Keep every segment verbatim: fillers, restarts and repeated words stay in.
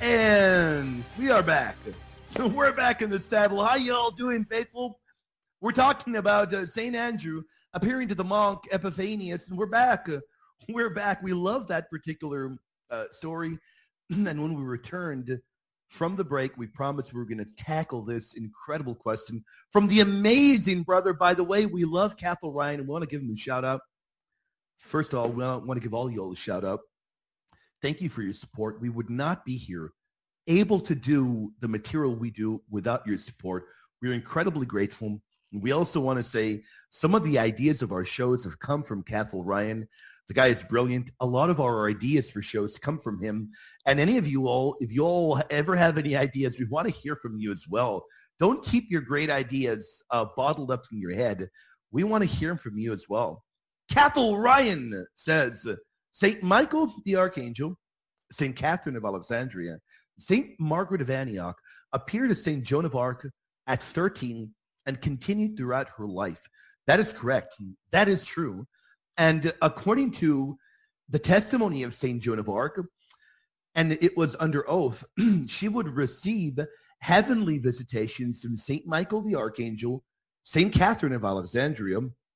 And we are back. We're back in the saddle. How y'all doing, faithful? We're talking about uh, Saint Andrew appearing to the monk Epiphanius, and we're back. Uh, we're back. We love that particular uh, story. And when we returned from the break, we promised we were going to tackle this incredible question from the amazing brother. By the way, we love Cathal Ryan, and we want to give him a shout-out. First of all, we want to give all you all a shout-out. Thank you for your support. We would not be here able to do the material we do without your support. We're incredibly grateful. We also want to say some of the ideas of our shows have come from Cathal Ryan. The guy is brilliant. A lot of our ideas for shows come from him. And any of you all, if you all ever have any ideas, we want to hear from you as well. Don't keep your great ideas uh, bottled up in your head. We want to hear from you as well. Cathal Ryan says, Saint Michael the Archangel, Saint Catherine of Alexandria, Saint Margaret of Antioch appeared as Saint Joan of Arc at thirteen and continued throughout her life. That is correct. That is true. And according to the testimony of Saint Joan of Arc, and it was under oath, she would receive heavenly visitations from Saint Michael the Archangel, Saint Catherine of Alexandria,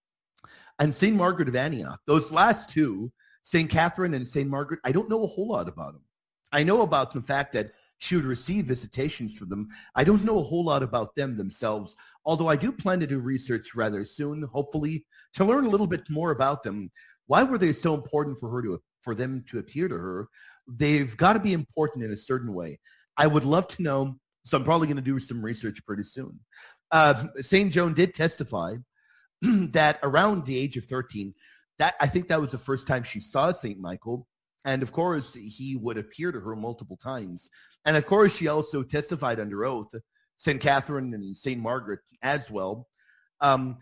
and Saint Margaret of Antioch. Those last two, Saint Catherine and Saint Margaret, I don't know a whole lot about them. I know about the fact that she would receive visitations from them. I don't know a whole lot about them themselves, although I do plan to do research rather soon, hopefully, to learn a little bit more about them. Why were they so important for her to, for them to appear to her? They've got to be important in a certain way. I would love to know, so I'm probably going to do some research pretty soon. Uh, Saint Joan did testify that around the age of thirteen, that I think that was the first time she saw Saint Michael. And of course, he would appear to her multiple times. And of course, she also testified under oath, Saint Catherine and Saint Margaret as well. Um,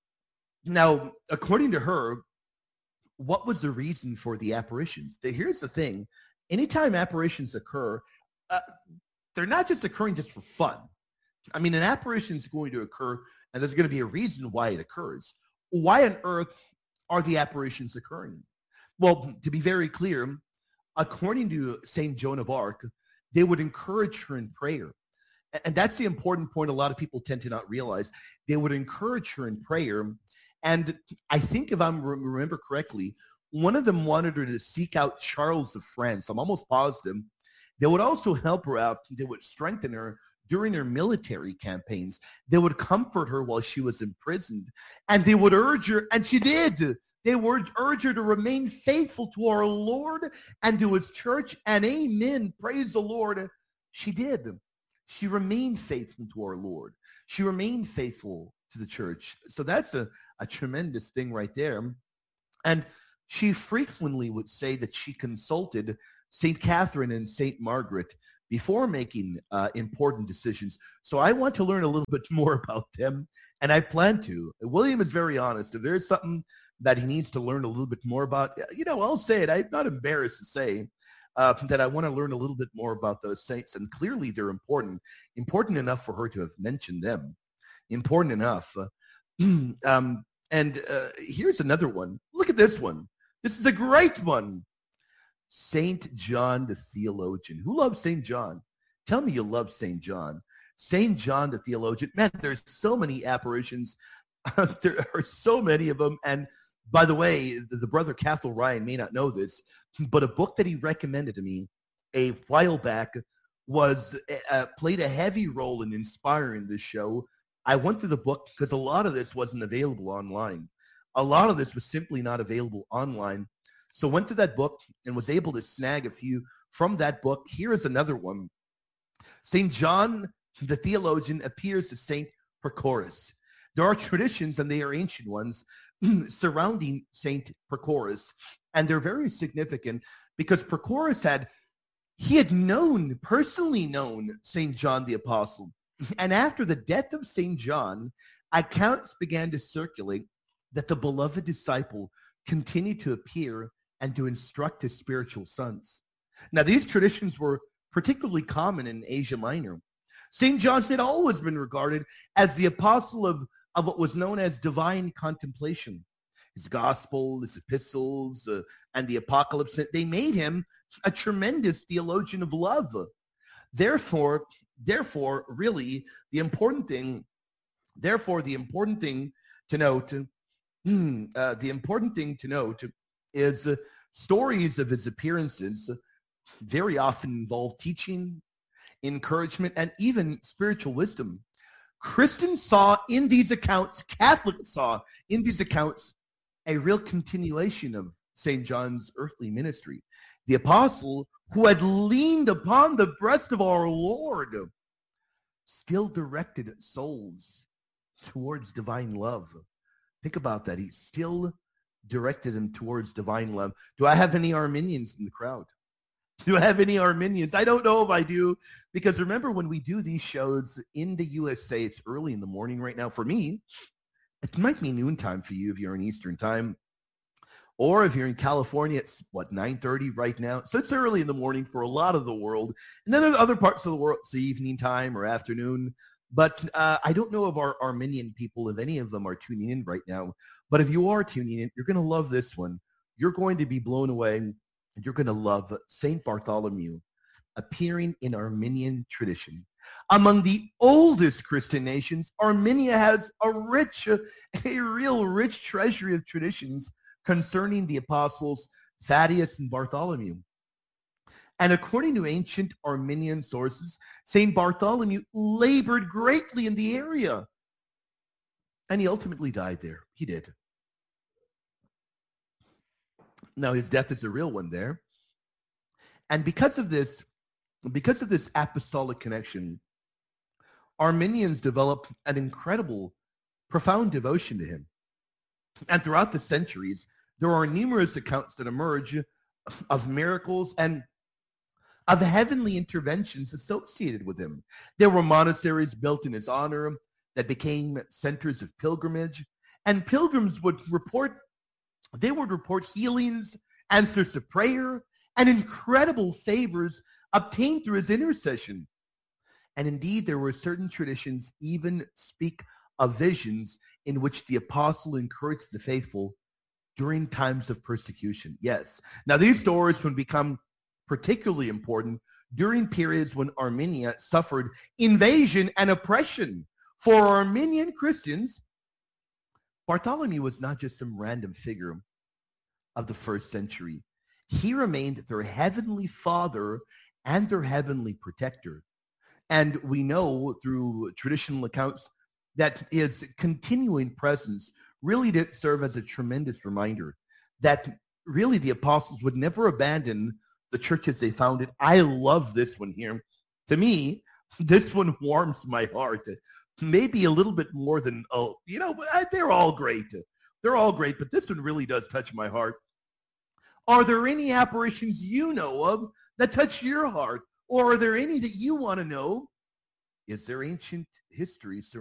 now, according to her, what was the reason for the apparitions? Here's the thing. Anytime apparitions occur, uh, they're not just occurring just for fun. I mean, an apparition is going to occur, and there's going to be a reason why it occurs. Why on earth are the apparitions occurring? Well, to be very clear, according to Saint Joan of Arc, they would encourage her in prayer. And that's the important point a lot of people tend to not realize. They would encourage her in prayer. And I think if I remember correctly, one of them wanted her to seek out Charles of France. I'm almost positive. They would also help her out. They would strengthen her during her military campaigns. They would comfort her while she was imprisoned. And they would urge her, and she did. They would urge her to remain faithful to our Lord and to his church. And amen. Praise the Lord. She did. She remained faithful to our Lord. She remained faithful to the church. So that's a, a tremendous thing right there. And she frequently would say that she consulted Saint Catherine and Saint Margaret before making uh, important decisions. So I want to learn a little bit more about them, and I plan to. William is very honest. If there's something that he needs to learn a little bit more about, you know, I'll say it. I'm not embarrassed to say uh, that I want to learn a little bit more about those saints, and clearly they're important, important enough for her to have mentioned them, important enough. um, and uh, here's another one. Look at this one. This is a great one. Saint John the Theologian. Who loves Saint John? Tell me you love Saint John. Saint John the Theologian. Man, there's so many apparitions. There are so many of them. And by the way, the, the brother Cathal Ryan may not know this, but a book that he recommended to me a while back was uh, played a heavy role in inspiring this show. I went through the book because a lot of this wasn't available online. A lot of this was simply not available online. So went to that book and was able to snag a few from that book. Here is another one. Saint John the Theologian appears to Saint Prochorus. There are traditions, and they are ancient ones, surrounding Saint Prochorus. And they're very significant because Prochorus had, he had known, personally known Saint John the Apostle. And after the death of Saint John, accounts began to circulate that the beloved disciple continued to appear and to instruct his spiritual sons. Now, these traditions were particularly common in Asia Minor. Saint John had always been regarded as the apostle of, of what was known as divine contemplation. His gospel, his epistles, uh, and the apocalypse, they made him a tremendous theologian of love. Therefore, therefore, really, the important thing, therefore, the important thing to note, hmm, uh, the important thing to note is uh, stories of his appearances very often involve teaching, encouragement, and even spiritual wisdom. Christians saw in these accounts, Catholics saw in these accounts, a real continuation of Saint John's earthly ministry. The apostle who had leaned upon the breast of our Lord still directed souls towards divine love. Think about that. He still directed them towards divine love. Do I have any Arminians in the crowd? Do I have any Arminians? I don't know if I do, because remember when we do these shows in the U S A, it's early in the morning right now. For me, it might be noontime for you if you're in Eastern time. Or if you're in California, it's, what, nine thirty right now? So it's early in the morning for a lot of the world. And then there's other parts of the world, it's the evening time or afternoon. But uh, I don't know if our Arminian people, if any of them are tuning in right now. But if you are tuning in, you're going to love this one. You're going to be blown away, and you're going to love Saint Bartholomew appearing in Arminian tradition. Among the oldest Christian nations, Armenia has a rich, a real rich treasury of traditions concerning the apostles Thaddeus and Bartholomew. And according to ancient Armenian sources, Saint Bartholomew labored greatly in the area. And he ultimately died there. He did. Now, his death is a real one there. And because of this, because of this apostolic connection, Armenians developed an incredible, profound devotion to him. And throughout the centuries, there are numerous accounts that emerge of miracles and of heavenly interventions associated with him. There were monasteries built in his honor that became centers of pilgrimage, and pilgrims would report, they would report healings, answers to prayer, and incredible favors obtained through his intercession. And indeed, there were certain traditions even speak of visions in which the apostle encouraged the faithful during times of persecution. Yes. Now, these stories would become particularly important during periods when Armenia suffered invasion and oppression. For Armenian Christians, Bartholomew was not just some random figure of the first century. He remained their heavenly father and their heavenly protector. And we know through traditional accounts that his continuing presence really did serve as a tremendous reminder that really the apostles would never abandon the churches they founded. I love this one here. To me, this one warms my heart. Maybe a little bit more than, oh, you know, they're all great. They're all great, but this one really does touch my heart. Are there any apparitions you know of that touch your heart? Or are there any that you want to know? Is there ancient history surrounding